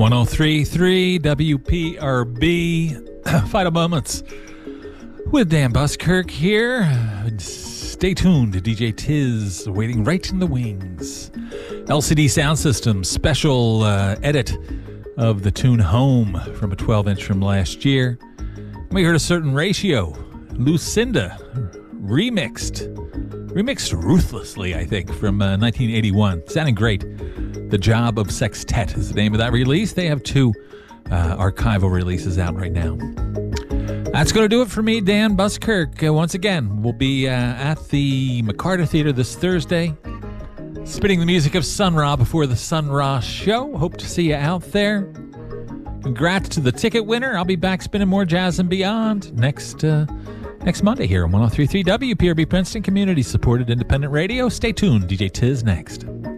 103.3 WPRB. Final moments with Dan Buskirk here. Stay tuned to DJ Tiz waiting right in the wings. LCD Sound System special edit of the tune Home from a 12-inch from last year. We heard A Certain Ratio, Lucinda, remixed ruthlessly, I think, from 1981. Sounding great. The Job of Sextet is the name of that release. They have two archival releases out right now. That's going to do it for me, Dan Buskirk. Once again, we'll be at the McCarter Theater this Thursday, spinning the music of Sun Ra before the Sun Ra show. Hope to see you out there. Congrats to the ticket winner. I'll be back spinning more jazz and beyond next Monday here on 103.3 WPRB Princeton, community-supported independent radio. Stay tuned. DJ Tiz next.